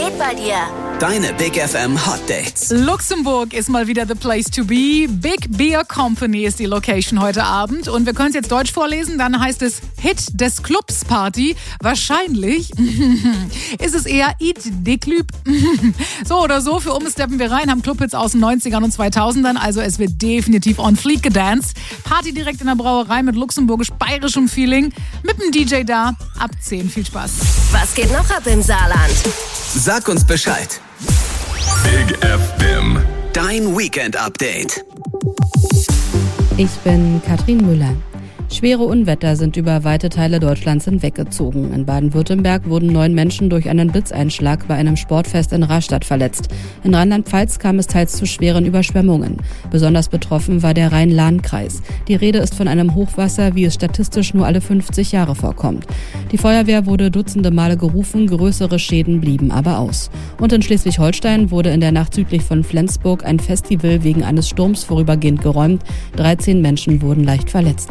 geht bei dir? Deine Big FM Hot Dates. Luxemburg ist mal wieder the place to be. Big Beer Company ist die Location heute Abend. Und wir können es jetzt Deutsch vorlesen. Dann heißt es Hit des Clubs Party. Wahrscheinlich ist es eher Eat de Club. So oder so, für steppen wir rein, haben Clubhits aus den 90ern und 2000ern. Also es wird definitiv on fleek gedanced. Party direkt in der Brauerei mit luxemburgisch-bayerischem Feeling. Mit dem DJ da. Ab 10. Viel Spaß. Was geht noch ab im Saarland? Sag uns Bescheid. Big FM. Dein Weekend-Update. Ich bin Katrin Müller. Schwere Unwetter sind über weite Teile Deutschlands hinweggezogen. In Baden-Württemberg wurden 9 Menschen durch einen Blitzeinschlag bei einem Sportfest in Rastatt verletzt. In Rheinland-Pfalz kam es teils zu schweren Überschwemmungen. Besonders betroffen war der Rhein-Lahn-Kreis. Die Rede ist von einem Hochwasser, wie es statistisch nur alle 50 Jahre vorkommt. Die Feuerwehr wurde dutzende Male gerufen, größere Schäden blieben aber aus. Und in Schleswig-Holstein wurde in der Nacht südlich von Flensburg ein Festival wegen eines Sturms vorübergehend geräumt. 13 Menschen wurden leicht verletzt.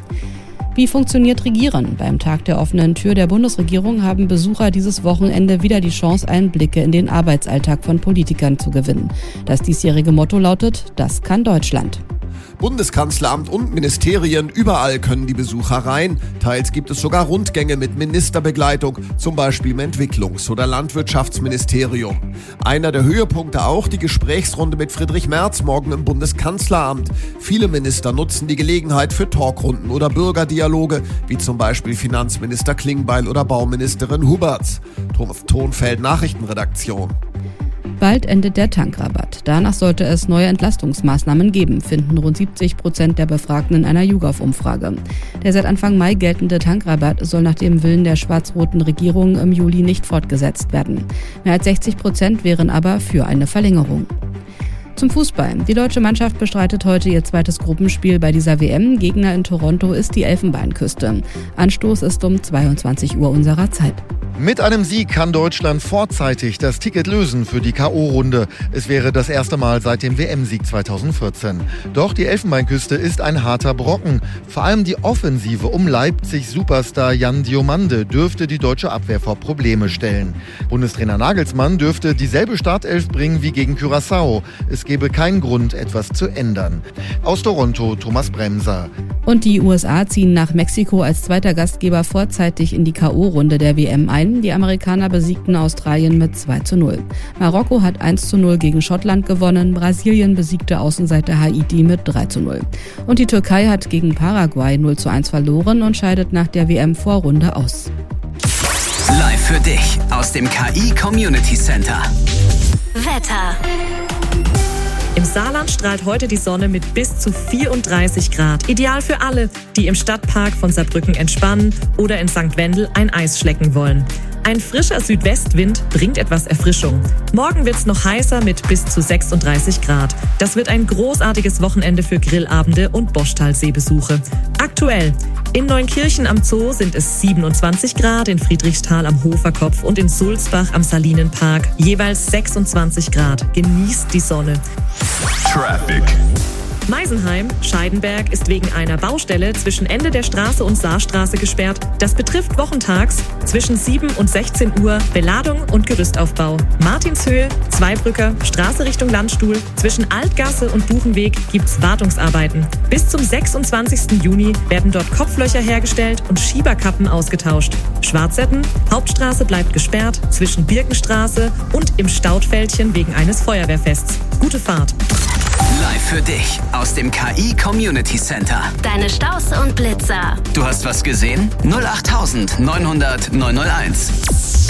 Wie funktioniert Regieren? Beim Tag der offenen Tür der Bundesregierung haben Besucher dieses Wochenende wieder die Chance, Einblicke in den Arbeitsalltag von Politikern zu gewinnen. Das diesjährige Motto lautet: Das kann Deutschland. Bundeskanzleramt und Ministerien, überall können die Besucher rein. Teils gibt es sogar Rundgänge mit Ministerbegleitung, zum Beispiel im Entwicklungs- oder Landwirtschaftsministerium. Einer der Höhepunkte auch die Gesprächsrunde mit Friedrich Merz morgen im Bundeskanzleramt. Viele Minister nutzen die Gelegenheit für Talkrunden oder Bürgerdialoge, wie zum Beispiel Finanzminister Klingbeil oder Bauministerin Huberts. Thomas Thonfeld, Nachrichtenredaktion. Bald endet der Tankrabatt. Danach sollte es neue Entlastungsmaßnahmen geben, finden rund 70% der Befragten in einer YouGov-Umfrage. Der seit Anfang Mai geltende Tankrabatt soll nach dem Willen der schwarz-roten Regierung im Juli nicht fortgesetzt werden. Mehr als 60% wären aber für eine Verlängerung. Zum Fußball. Die deutsche Mannschaft bestreitet heute ihr zweites Gruppenspiel bei dieser WM. Gegner in Toronto ist die Elfenbeinküste. Anstoß ist um 22 Uhr unserer Zeit. Mit einem Sieg kann Deutschland vorzeitig das Ticket lösen für die K.O.-Runde. Es wäre das erste Mal seit dem WM-Sieg 2014. Doch die Elfenbeinküste ist ein harter Brocken. Vor allem die Offensive um Leipzig-Superstar Jan Diomande dürfte die deutsche Abwehr vor Probleme stellen. Bundestrainer Nagelsmann dürfte dieselbe Startelf bringen wie gegen Curaçao. Es gäbe keinen Grund, etwas zu ändern. Aus Toronto, Thomas Bremser. Und die USA ziehen nach Mexiko als zweiter Gastgeber vorzeitig in die K.O.-Runde der WM ein. Die Amerikaner besiegten Australien mit 2:0. Marokko hat 1:0 gegen Schottland gewonnen. Brasilien besiegte Außenseiter Haiti mit 3:0. Und die Türkei hat gegen Paraguay 0:1 verloren und scheidet nach der WM-Vorrunde aus. Live für dich aus dem KI Community Center. Wetter. Im Saarland strahlt heute die Sonne mit bis zu 34 Grad. Ideal für alle, die im Stadtpark von Saarbrücken entspannen oder in St. Wendel ein Eis schlecken wollen. Ein frischer Südwestwind bringt etwas Erfrischung. Morgen wird's noch heißer mit bis zu 36 Grad. Das wird ein großartiges Wochenende für Grillabende und Boschtalsee-Besuche. Aktuell: in Neunkirchen am Zoo sind es 27 Grad, in Friedrichsthal am Hoferkopf und in Sulzbach am Salinenpark jeweils 26 Grad. Genießt die Sonne. Traffic. Meisenheim, Scheidenberg, ist wegen einer Baustelle zwischen Ende der Straße und Saarstraße gesperrt. Das betrifft wochentags zwischen 7 und 16 Uhr Beladung und Gerüstaufbau. Martinshöhe, Zweibrücker, Straße Richtung Landstuhl, zwischen Altgasse und Buchenweg gibt's Wartungsarbeiten. Bis zum 26. Juni werden dort Kopflöcher hergestellt und Schieberkappen ausgetauscht. Schwarzetten, Hauptstraße bleibt gesperrt zwischen Birkenstraße und im Staudfältchen wegen eines Feuerwehrfests. Gute Fahrt. Live für dich aus dem KI Community Center. Deine Staus und Blitzer. Du hast was gesehen? 08900 901.